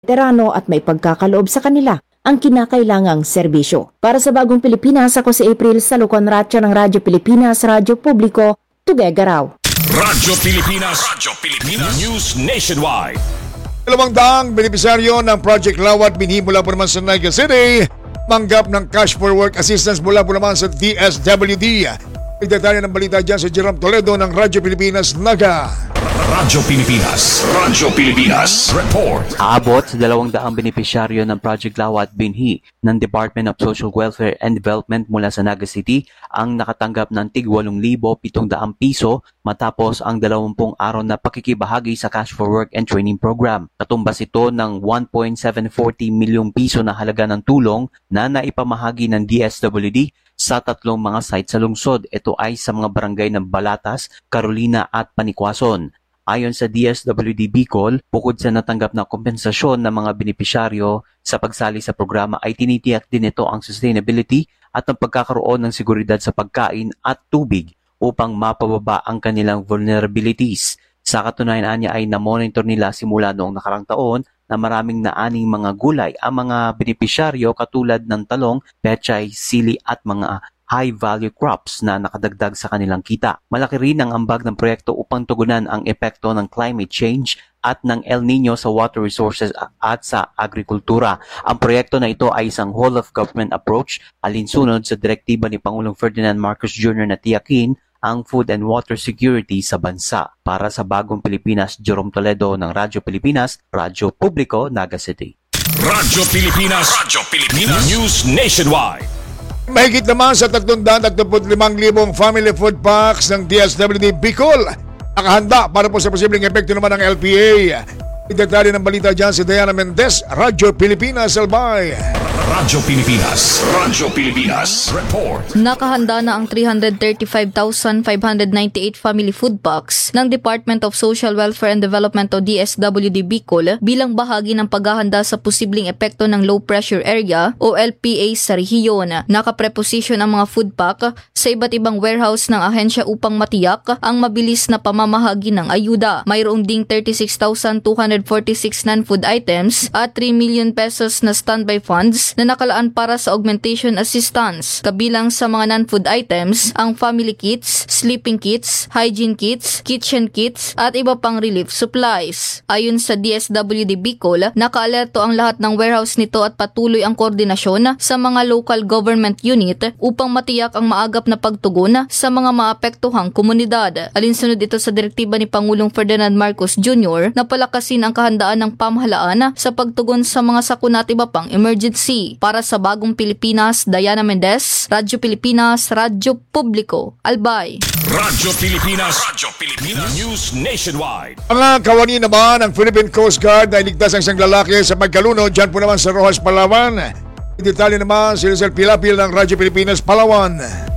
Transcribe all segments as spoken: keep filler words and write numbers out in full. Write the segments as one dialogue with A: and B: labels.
A: veterano at may pagkakaloob sa kanila ang kinakailangang serbisyo. Para sa Bagong Pilipinas, ako si April Salucon Ratcha ng Radyo Pilipinas, Radyo Publiko, Tugegaraw.
B: Radyo Pilipinas, Radyo Pilipinas News Nationwide.
C: Dalawang daang benepisaryo ng Project Lawat binhi mula po naman sa Naga City, manggap ng cash for work assistance mula po naman sa D S W D. Igdetalye ng balita dyan sa Jerome Toledo ng Radyo Pilipinas, Naga.
B: Radyo Pilipinas, Radyo Pilipinas Report.
D: Aabot sa dalawang daang benepisyaryo ng Project Lawat binhi ng Department of Social Welfare and Development mula sa Naga City ang nakatanggap ng tig walong libo pitongdaang piso matapos ang dalawampung araw na pakikibahagi sa Cash for Work and Training Program. Katumbas ito ng one point seven four zero milyong piso na halaga ng tulong na naipamahagi ng D S W D sa tatlong mga site sa lungsod. Ito ay sa mga barangay ng Balatas, Carolina at Panikwason. Ayon sa D S W D Bicol, bukod sa natanggap na kompensasyon ng mga benepisyaryo sa pagsali sa programa ay tinitiyak din ito ang sustainability at ang pagkakaroon ng seguridad sa pagkain at tubig upang mapababa ang kanilang vulnerabilities. Sa katunayan niya ay na-monitor nila simula noong nakarang taon na maraming naaning mga gulay ang mga benepisyaryo katulad ng talong, pechay, sili at mga high-value crops na nakadagdag sa kanilang kita. Malaki rin ang ambag ng proyekto upang tugunan ang epekto ng climate change at ng El Nino sa water resources at sa agrikultura. Ang proyekto na ito ay isang whole-of-government approach alinsunod sa direktiba ni Pangulong Ferdinand Marcos Junior na tiyakin ang food and water security sa bansa. Para sa Bagong Pilipinas, Jerome Toledo ng Radyo Pilipinas, Radyo Publiko, Naga City.
B: Radyo Pilipinas, Radyo Pilipinas News Nationwide.
C: Mahigit naman sa tatlong daan at limang libong family food packs ng D S W D Bicol nakahanda para po sa posibleng epekto naman ng L P A. Detalye ng balita dyan si Diana Mendez, Radyo Pilipinas, Albay.
B: Radyo Pilipinas, Radyo Pilipinas Report.
E: Nakahanda na ang three hundred thirty-five thousand five hundred ninety-eight family food packs ng Department of Social Welfare and Development o D S W D Bicol bilang bahagi ng paghahanda sa posibleng epekto ng low pressure area o L P A sa rehiyon. Nakapreposisyon ang mga food pack sa iba't ibang warehouse ng ahensya upang matiyak ang mabilis na pamamahagi ng ayuda. Mayroong ding thirty-six thousand two hundred forty-six non-food items at three million pesos na standby funds na nakalaan para sa augmentation assistance. Kabilang sa mga non-food items, ang family kits, sleeping kits, hygiene kits, kitchen kits, at iba pang relief supplies. Ayon sa D S W D Bicol, nakaalerto ang lahat ng warehouse nito at patuloy ang koordinasyon sa mga local government unit upang matiyak ang maagap na pagtugon sa mga maapektuhang komunidad. Alinsunod ito sa direktiba ni Pangulong Ferdinand Marcos Junior na palakasin ang kahandaan ng pamahalaan sa pagtugon sa mga sakuna at iba pang emergency. Para sa Bagong Pilipinas, Diana Mendez, Radyo Pilipinas, Radyo Publiko, Albay.
B: Radyo Pilipinas, Radyo Pilipinas News Nationwide.
C: Mga kawani naman ng Philippine Coast Guard ay ligtas ang isang lalaki sa pagkalunod dyan po naman sa Rojas, Palawan. Detalye naman si Rizal Pilapil ng Radyo Pilipinas, Palawan.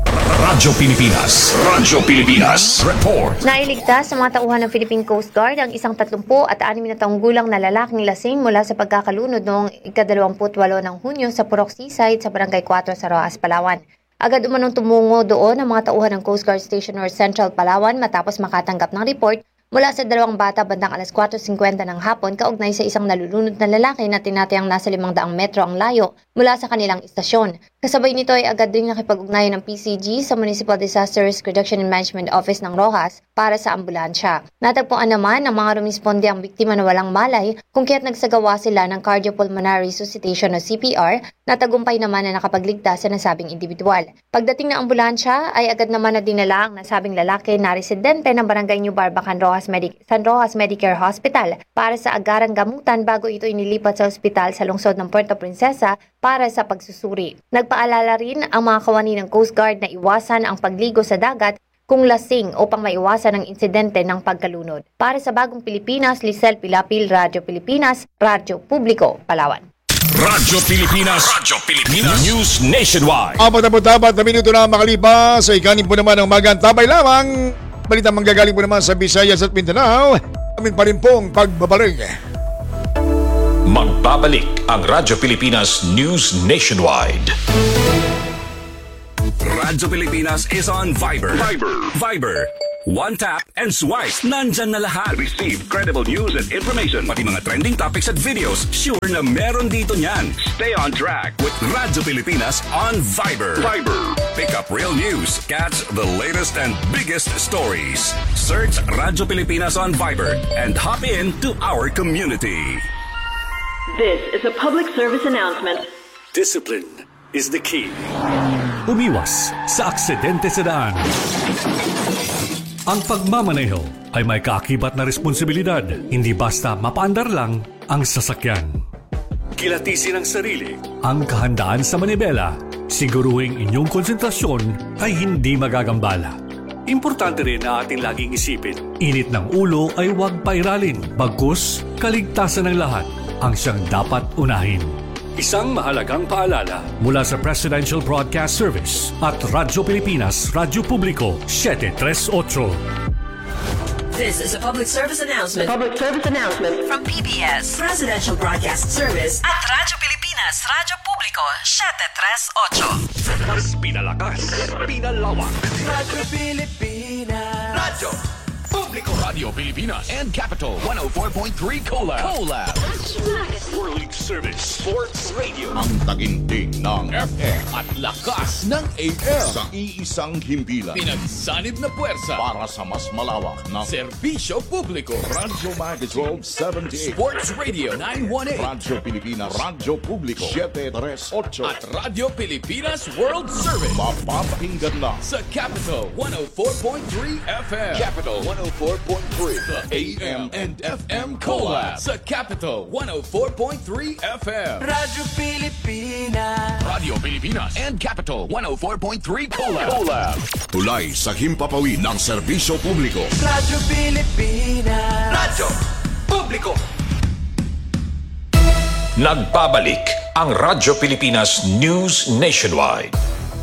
B: Radyo Pilipinas, Radyo Pilipinas Report.
F: Nailigtas sa mga tauhan ng Philippine Coast Guard ang isang tatlumpu at anim na taong gulang na lalaking lasing mula sa pagkakalunod noong ikadalawamput walo ng Hunyo sa Purok Seaside sa Barangay four sa Rojas, Palawan. Agad umanong tumungo doon ang mga tauhan ng Coast Guard Station North Central, Palawan matapos makatanggap ng report mula sa dalawang bata bandang alas four fifty ng hapon kaugnay sa isang nalulunod na lalaki na tinatayang nasa limang daang metro ang layo mula sa kanilang istasyon. Kasabay nito ay agad rin nakipag-ugnayan ng P C G sa Municipal Disaster Risk Reduction and Management Office ng Rojas para sa ambulansya. Natagpuan naman ng mga rumisponde ang biktima na walang malay kung kaya't nagsagawa sila ng cardiopulmonary resuscitation o C P R na tagumpay naman na nakapagligtas sa nasabing individual. Pagdating ng ambulansya ay agad naman na dinala ang nasabing lalaki na residente ng Barangay New Barbacan, Rojas Medic- San Rojas Medicare Hospital para sa agarang gamutan bago ito inilipat sa ospital sa lungsod ng Puerto Princesa para sa pagsusuri. Nagpaalala rin ang mga kawani ng Coast Guard na iwasan ang pagligo sa dagat kung lasing upang maiwasan ang insidente ng pagkalunod. Para sa Bagong Pilipinas, Lisel Pilapil, Radyo Pilipinas, Radyo Publiko, Palawan.
B: Radyo Pilipinas, Radyo Pilipinas News Nationwide.
C: Apat na putapat na minuto na makalipas sa ikanin po naman ng magantabay lamang. Balita manggagaling po naman sa Visayas at Mindanao. Amin pa rin pong pagbabalik.
B: Magbabalik ang Radyo Pilipinas News Nationwide. Radyo Pilipinas is on Viber. Viber. Viber. One tap and swipe. Nandyan na lahat. Receive credible news and information. Pati mga trending topics at videos. Sure na meron dito niyan. Stay on track with Radyo Pilipinas on Viber. Viber. Pick up real news. Catch the latest and biggest stories. Search Radyo Pilipinas on Viber and hop in to our community.
G: This is a public service announcement.
H: Discipline is the key. Umiwas sa aksidente sa daan. Ang pagmamaneho ay may kaakibat na responsibilidad, hindi basta mapaandar lang ang sasakyan. Kilatisin ang sarili, ang kahandaan sa manibela, siguruhing inyong konsentrasyon ay hindi magagambala. Importante rin na ating laging isipin, init ng ulo ay huwag pairalin, bagkus kaligtasan ng lahat ang siyang dapat unahin. Isang mahalagang paalala mula sa Presidential Broadcast Service at Radyo Pilipinas, Radyo Publiko, seven thirty-eight.
I: This is a public service announcement.
G: Public service announcement
I: From P B S, Presidential Broadcast Service at Radyo Pilipinas, Radyo Publiko, seven thirty-eight.
H: Mas pinalakas, pinalawak.
J: Radyo Pilipinas.
B: Radyo Publiko. Radio Pilipinas and Capital one oh four point three Collab. Collab.
H: World Service Sports Radio.
K: Ang taginting ng F M
B: At lakas ng A M.
K: sa iisang himpilan
B: Pinagsanib na puwersa.
K: para sa mas malawak na
B: Serbisyo Publiko.
K: Radyo Magazine seventy-eight,
B: Sports Radio nine one eight.
K: Radyo Pilipinas, Radyo Publiko seven thirty-eight,
B: At Radyo Pilipinas World Service.
K: mapapakinggan na
B: Sa Capital one oh four point three F M. Capital one oh four point three. The A M and F M Collab. Sa Capital one oh four point three F M.
J: Radyo Pilipinas.
B: Radio Pilipinas and Capital one oh four point three Collab. Collab.
K: tulay sa himpapawid ng serbisyo publiko.
J: Radyo Pilipinas.
B: Radyo Publiko. Nagbabalik ang Radyo Pilipinas News Nationwide.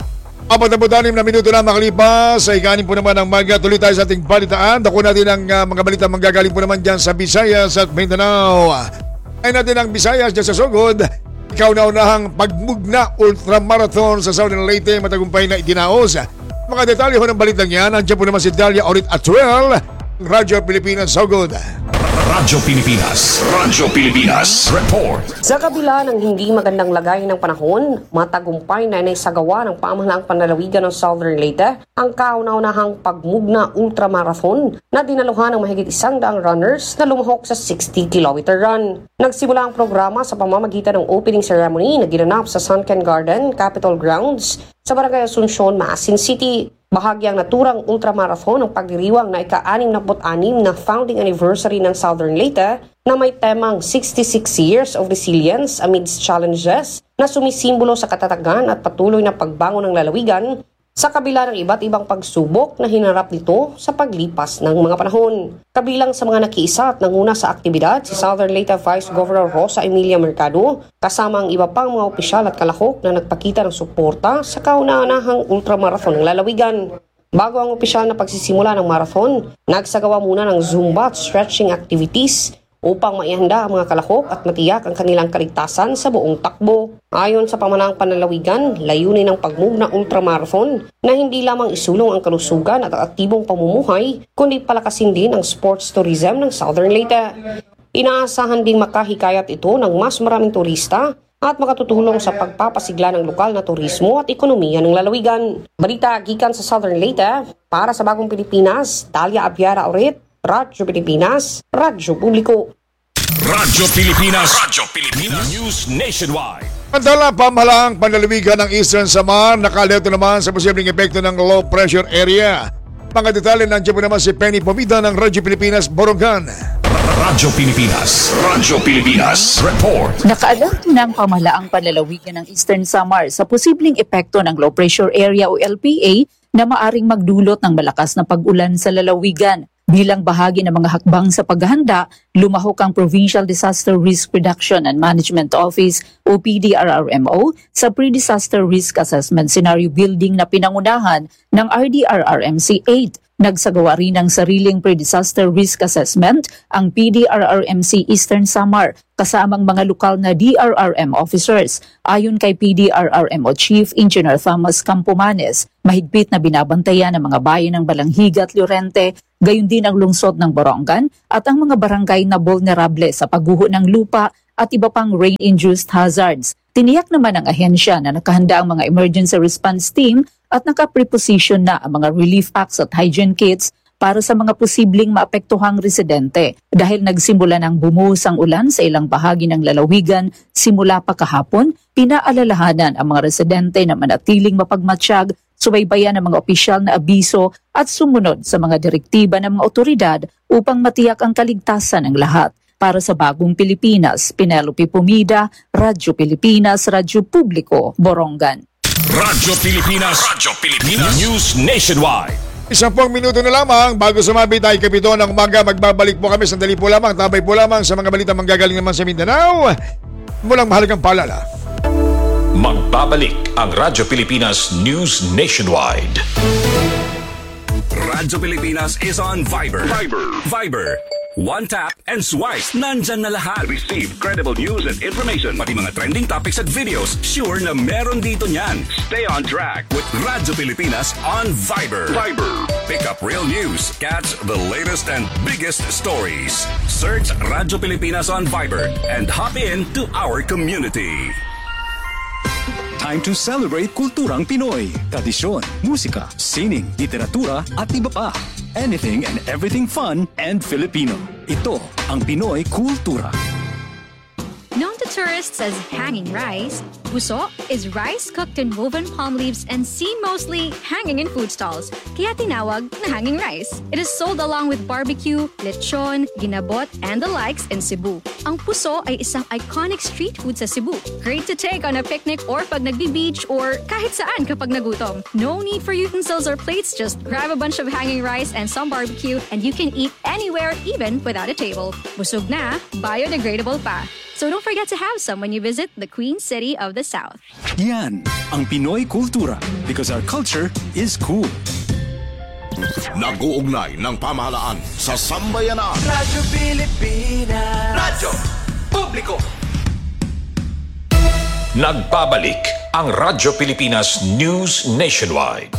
C: Apat na anim na minuto na makalipas sa ikanin po naman ng maga. Tuloy tayo sa ating balitaan. Dako natin ang uh, mga balita manggagaling po naman dyan sa Visayas at Mindanao. Ay natin ang Visayas dyan sa Sogod. Ikaw na unahang pagmugna ultramarathon sa Southern Leyte matagumpay na itinaos. Mga detalye ho ng balitang yan. Andiyan po naman si Dalia Orit Atuel, Radyo Pilipinas Sogod.
B: Radyo Pilipinas. Radyo Pilipinas. Report.
L: Sa kabila ng hindi magandang lagay ng panahon, matagumpay na naisagawa ng pamahalaang panlalawigan ng Southern Leyte ang kauna-unahang pagmugna ultramarathon na dinaluhan ng mahigit isang daang runners na lumahok sa sixty kilometer run. Nagsimula ang programa sa pamamagitan ng opening ceremony na ginanap sa Sunken Garden, Capitol Grounds sa Barangay Asuncion, Maasin City. Bahagyang naturang ultramarathon ng pagdiriwang na ika-anim na anim na founding anniversary ng Southern Leyte na may temang sixty-six years of resilience amidst challenges na sumisimbolo sa katatagan at patuloy na pagbangon ng lalawigan sa kabila ng iba't ibang pagsubok na hinarap nito sa paglipas ng mga panahon. Kabilang sa mga nakiisa at nanguna sa aktibidad si Southern Leyte Vice Governor Rosa Emilia Mercado kasama ang iba pang mga opisyal at kalahok na nagpakita ng suporta sa kauna-unahang ultramarathon ng lalawigan. Bago ang opisyal na pagsisimula ng marathon, nagsagawa muna ng Zumba at stretching activities upang maihanda ang mga kalahok at matiyak ang kanilang kaligtasan sa buong takbo. Ayon sa pamahalaang panlalawigan, layunin ng pagmugna ultramarathon na hindi lamang isulong ang kalusugan at aktibong pamumuhay, kundi palakasin din ang sports tourism ng Southern Leyte. Inaasahan ding makahikayat ito ng mas maraming turista at makatutulong sa pagpapasigla ng lokal na turismo at ekonomiya ng lalawigan. Balita gikan sa Southern Leyte, para sa Bagong Pilipinas, Dalia Abiara Orit, Radyo Pilipinas, Radyo Publiko.
B: Radyo Pilipinas. Radyo Pilipinas News Nationwide.
C: Samantala, pamahalaang panlalawigan ng Eastern Samar nakalito naman sa posibleng epekto ng low pressure area. Mga detalye nandiyan po naman si Penny Pomida ng Radyo Pilipinas Borongan.
B: Radyo Pilipinas. Radyo Pilipinas. Report.
M: Nakaalam ng pamahalaang panlalawigan ng Eastern Samar sa posibleng epekto ng low pressure area o L P A na maaring magdulot ng malakas na pag-ulan sa lalawigan. Bilang bahagi ng mga hakbang sa paghahanda, lumahok ang Provincial Disaster Risk Reduction and Management Office o P D R R M O sa Pre-Disaster Risk Assessment Scenario Building na pinangunahan ng R D R R M C eight. Nagsagawa rin ng sariling pre-disaster risk assessment ang P D R R M C Eastern Samar kasamang mga lokal na D R R M officers. Ayon kay P D R R M O Chief Engineer Thomas Campomanes, mahigpit na binabantayan ng mga bayan ng Balanghiga at Llorente, gayon din ang lungsod ng Borongan at ang mga barangay na vulnerable sa pagguho ng lupa at iba pang rain-induced hazards. Tiniyak naman ng ahensya na nakahanda ang mga emergency response team at naka-preposition na ang mga relief packs at hygiene kits para sa mga posibleng maapektuhang residente. Dahil nagsimula ng bumuhos ang ulan sa ilang bahagi ng lalawigan simula pa kahapon, pinaalalahanan ang mga residente na manatiling mapagmatsyag, subaybayan ng mga opisyal na abiso at sumunod sa mga direktiba ng mga otoridad upang matiyak ang kaligtasan ng lahat. Para sa Bagong Pilipinas, Penelope Pumida, Radyo Pilipinas, Radyo Publiko, Borongan.
B: Radyo Pilipinas, Radyo Pilipinas, News Nationwide.
C: Isang pong minuto na lamang bago sumabit ay kapito ng umaga. Magbabalik po kami sandali po lamang, tabay po lamang sa mga balita manggagaling naman sa Mindanao. Mulang mahalagang paalala.
B: Magbabalik ang Radyo Pilipinas News Nationwide. Radyo Pilipinas is on Viber. Viber. Viber. One tap and swipe. Nandyan na lahat. Receive credible news and information. Pati mga trending topics at videos. Sure na meron dito niyan. Stay on track with Radyo Pilipinas on Viber. Viber. Pick up real news. Catch the latest and biggest stories. Search Radyo Pilipinas on Viber and hop in to our community.
N: Time to celebrate kulturang Pinoy. Tradisyon, musika, sining, literatura at iba pa. Anything and everything fun and Filipino. Ito ang Pinoy Kultura.
O: Known to tourists as hanging rice, puso is rice cooked in woven palm leaves and seen mostly hanging in food stalls, kaya tinawag na hanging rice. It is sold along with barbecue, lechon, ginabot, and the likes in Cebu. Ang puso ay isang iconic street food sa Cebu. Great to take on a picnic or pag nagbi-beach or kahit saan kapag nagutom. No need for utensils or plates, just grab a bunch of hanging rice and some barbecue and you can eat anywhere even without a table. Busog na, biodegradable pa. So don't forget to have some when you visit the Queen City of the South.
N: Yan ang Pinoy Kultura because our culture is cool.
K: Nag-uugnay ng pamahalaan sa sambayanan.
J: Radyo Pilipinas.
K: Radyo Publiko. Nagbabalik ang Radyo Pilipinas News Nationwide.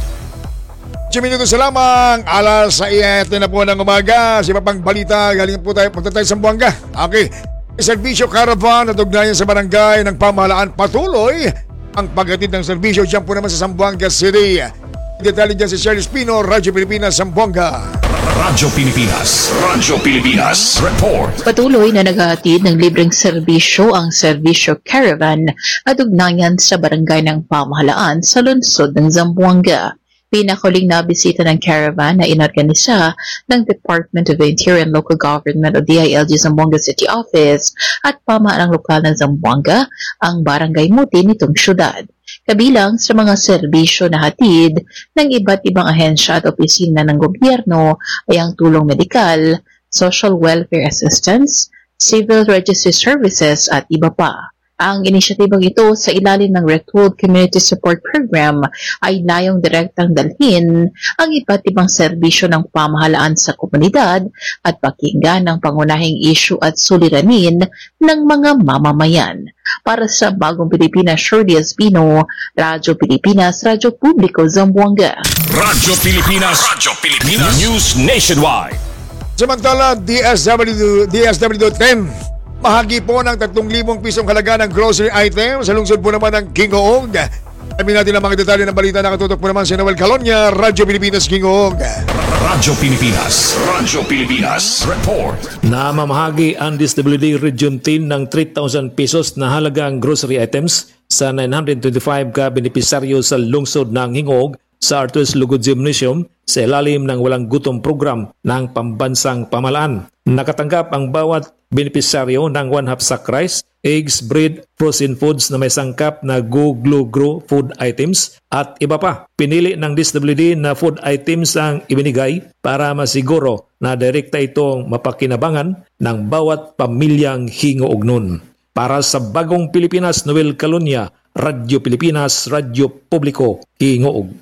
C: Diyos minuto sa lamang, alas sa iyete na po ng umaga. Sa iba pang balita, galing po tayo, punta tayo sa Zamboanga. Okay. Serbisyo Caravan at ugnayan sa barangay ng pamahalaan patuloy ang paghatid ng serbisyo dyan po naman sa Zamboanga City. Detalye dyan si Shirley Espino, Radyo Pilipinas, Zamboanga.
B: Radyo Pilipinas, Radyo Pilipinas, report.
P: Patuloy na naghahatid ng libreng serbisyo ang Serbisyo Caravan at ugnayan sa barangay ng pamahalaan sa lungsod ng Zamboanga. Pinakuling na bisita ng caravan na inorganisa ng Department of the Interior and Local Government o D I L G Zamboanga City Office at pamahalaang lokal ng Zamboanga ang barangay Muti nitong syudad. Kabilang sa mga serbisyo na hatid ng iba't ibang ahensya at opisina ng gobyerno ay ang tulong medikal, social welfare assistance, civil registry services at iba pa. Ang inisyatibang ito sa ilalim ng Retold Community Support Program ay layong direktang dalhin ang iba't ibang serbisyo ng pamahalaan sa komunidad at pakinggan ang pangunahing issue at suliranin ng mga mamamayan. Para sa Bagong Pilipinas, Shirley Espino, Radyo Pilipinas, Radyo Publiko, Zamboanga.
B: Radyo Pilipinas, Radyo Pilipinas, News Nationwide.
C: Samantala, D S W D S W ten. Mahagi po ng tatlong libong pisong halaga ng grocery item sa lungsod po naman ng Kingoog. Sabi natin ang mga detalye ng balita. Nakatutok po naman si Noel Calonia, Radyo Pilipinas, Kingoog.
B: Radyo Pilipinas, Radyo Pilipinas, report.
Q: Namamahagi ang D S W D Region ten ng three thousand pesos na halagang grocery items sa nine hundred twenty-five ka benepisaryo sa lungsod ng Hingog sa Arthur's Lugod Gymnasium sa ilalim ng Walang Gutom program ng Pambansang Pamahalaan. Nakatanggap ang bawat benepisaryo ng one half sack rice, eggs, bread, frozen foods na may sangkap na Go Glow Grow food items at iba pa. Pinili ng D S W D na food items ang ibinigay para masiguro na direkta itong mapakinabangan ng bawat pamilyang hingoognon. Para sa Bagong Pilipinas, Noel Calonia, Radyo Pilipinas, Radyo Publiko, Hingoog.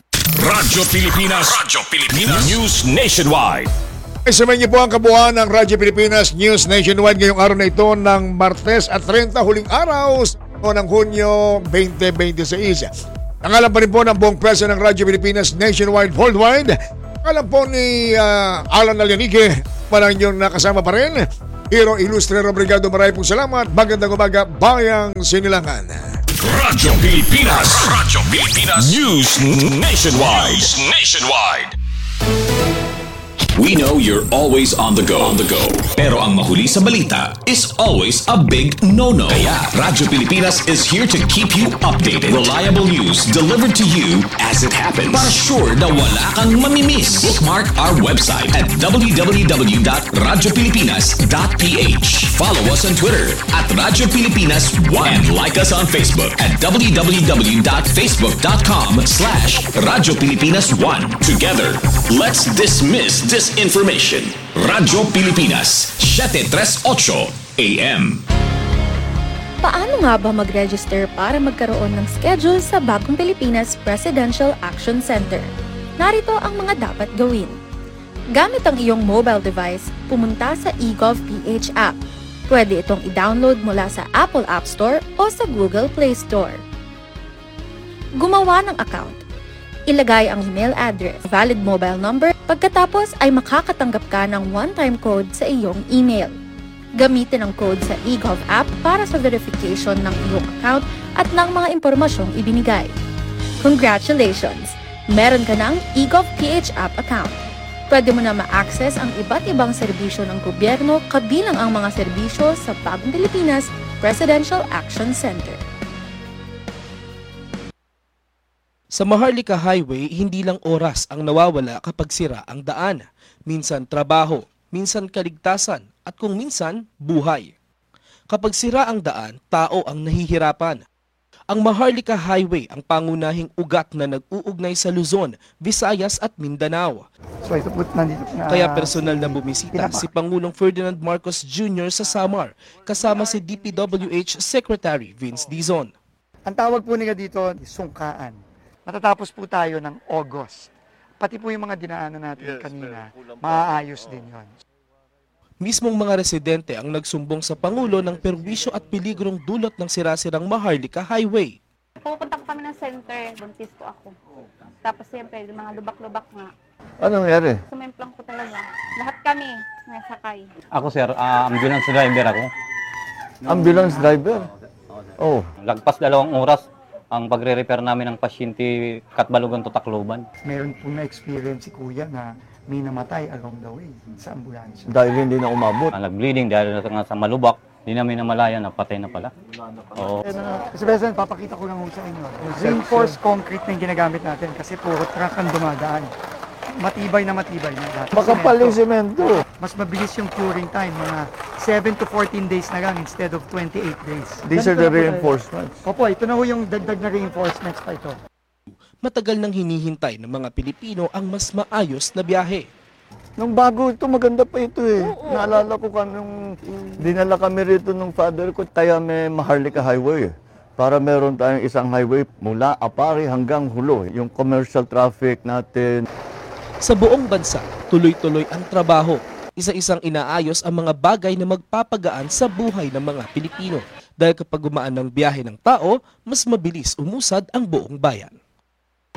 B: Radyo Pilipinas. Radyo Pilipinas. News Nationwide.
C: Isamin niyo po ang kabuuan ng Radyo Pilipinas News Nationwide ngayong araw na ito ng Martes at thirty huling araw o ng Hunyo twenty twenty-six. Nangalan pa rin po ng buong pwersa ng Radyo Pilipinas Nationwide Worldwide. Alam po ni uh, Alan Alianique, parang yung nakasama pa rin. Hero Ilustre Obrigado, maraming pong salamat. Magandang umaga, Bayang Sinilangan.
B: Radyo Pilipinas. Radyo Pilipinas. News Nationwide. News Nationwide. We know you're always on the go. On the go. Pero ang mahuli sa balita is always a big no-no. Kaya Radyo Pilipinas is here to keep you updated. Reliable news delivered to you as it happens. Para sure na wala kang mamimiss. Bookmark our website at w w w dot radyo pilipinas dot p h. Follow us on Twitter at Radyo Pilipinas one and like us on Facebook at w w w dot facebook dot com slash Radyo Pilipinas one. Together, let's dismiss this information. Radyo Pilipinas, seven thirty-eight A M.
R: Paano nga ba mag-register para magkaroon ng schedule sa Bagong Pilipinas Presidential Action Center? Narito ang mga dapat gawin. Gamit ang iyong mobile device, pumunta sa eGovPH app. Pwede itong i-download mula sa Apple App Store o sa Google Play Store. Gumawa ng account. Ilagay ang email address, valid mobile number, pagkatapos ay makakatanggap ka ng one-time code sa iyong email. Gamitin ang code sa eGov app para sa verification ng iyong account at ng mga impormasyong ibinigay. Congratulations! Meron ka ng eGovPH app account. Pwede mo na ma-access ang iba't ibang serbisyo ng gobyerno kabilang ang mga serbisyo sa Bagong Pilipinas Presidential Action Center.
S: Sa Maharlika Highway, hindi lang oras ang nawawala kapag sira ang daan. Minsan trabaho, minsan kaligtasan, at kung minsan, buhay. Kapag sira ang daan, tao ang nahihirapan. Ang Maharlika Highway ang pangunahing ugat na nag-uugnay sa Luzon, Visayas at Mindanao.
T: So ito po nandito na,
S: Kaya personal na bumisita si Pangulong Ferdinand Marcos Junior sa Samar, kasama si D P W H Secretary Vince Dizon.
T: Ang tawag po nila dito, sungkaan. Matatapos po tayo ng August. Pati po yung mga dinaanan natin yes, kanina, maaayos din yon.
S: Mismong mga residente ang nagsumbong sa Pangulo ng perwisyo at peligrong dulot ng sirasirang Maharlika Highway.
U: Pupunta po kami ng center, buntis po ako. Tapos siyempre, mga lubak-lubak nga.
V: Anong nangyari?
U: Sumemplang po talaga. Lahat kami nasakay.
W: Ako sir, uh, ambulance driver ako.
V: Ambulance driver? Oh.
W: Lagpas dalawang oras ang pagre-repair namin ng pasyente Katbalogan to Tacloban.
T: Meron po na-experience si Kuya na may namatay along the way sa ambulansya.
V: Dahil hindi na umabot.
W: Ang nag-bleeding dahil na sa malubak, hindi namin namalayan na patay na pala. Oo.
T: Kasi President, papakita ko lang sa inyo. Reinforced concrete na yung ginagamit natin kasi puro truck ang dumadaan. Matibay na matibay na lahat.
V: Makapal yung semento.
T: Mas mabilis yung curing time, mga seven to fourteen days na lang instead of twenty-eight days.
V: These are the reinforcements.
T: Opo, ito na ho yung dagdag na reinforcements pa ito.
S: Matagal nang hinihintay ng mga Pilipino ang mas maayos na biyahe.
V: Nung bago ito, maganda pa ito eh. Oo, naalala ko ka nung dinala kami rito ng father ko, kaya may Maharlika Highway. Para meron tayong isang highway mula Apari hanggang Hulo, yung commercial traffic natin.
S: Sa buong bansa, tuloy-tuloy ang trabaho. Isa-isang inaayos ang mga bagay na magpapagaan sa buhay ng mga Pilipino. Dahil kapag gumaan ng biyahe ng tao, mas mabilis umusad ang buong bayan.